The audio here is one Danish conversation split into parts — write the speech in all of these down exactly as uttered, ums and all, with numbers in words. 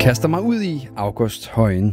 kaster mig ud i August Højen.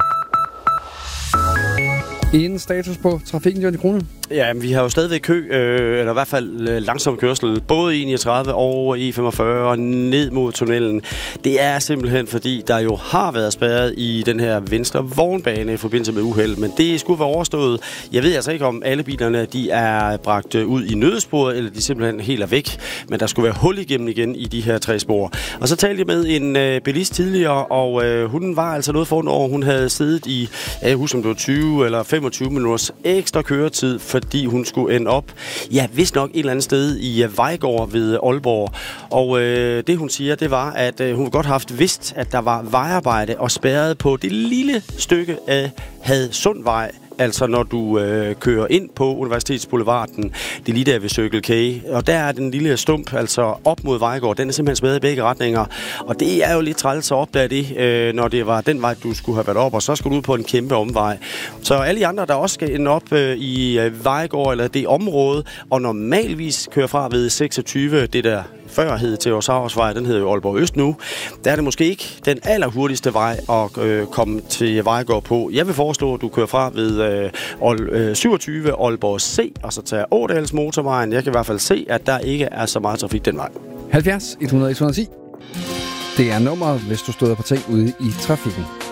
En status på trafikken, Johnny Krone? Ja, vi har jo stadigvæk kø, øh, eller i hvert fald øh, langsom kørsel, både E niogtredive og E femogfyrre og ned mod tunnelen. Det er simpelthen, fordi der jo har været spærret i den her venstre vognbane i forbindelse med uheld, men det skulle være overstået. Jeg ved altså ikke, om alle bilerne de er bragt ud i nødsporet, eller de simpelthen helt er væk, men der skulle være hul igennem igen i de her tre spor. Og så talte jeg med en øh, bilist tidligere, og øh, hun var altså noget foran over. Hun havde siddet i, jeg husker, om det var tyve eller femogtyve minutters ekstra køretid, fordi hun skulle ende op, ja, vist nok et eller andet sted i Vejgaard ved Aalborg. Og øh, det, hun siger, det var, at øh, hun godt haft vidst, at der var vejarbejde og spærret på det lille stykke af Hadsundvej. Altså når du øh, kører ind på Universitetsboulevarden, det er lige der ved Circle K, og der er den lille stump, altså op mod Vejgaard, den er simpelthen smadret i begge retninger, og det er jo lidt træls at opdage det, øh, når det var den vej, du skulle have været op, og så skulle du ud på en kæmpe omvej. Så alle de andre, der også skal ende op øh, i øh, Vejgaard, eller det område, og normalvis kører fra ved seksogtyve, det der før hed til Årshavsvej, den hedder jo Aalborg Øst nu, der er det måske ikke den allerhurtigste vej at øh, komme til Vejgaard på. Jeg vil foreslå, at du kører fra ved øh, syvogtyve Aalborg C, og så tager Ådals motorvejen. Jeg kan i hvert fald se, at der ikke er så meget trafik den vej. halvfjerds et hundrede et hundrede og ti. Det er nummeret, hvis du støder på ting ude i trafikken.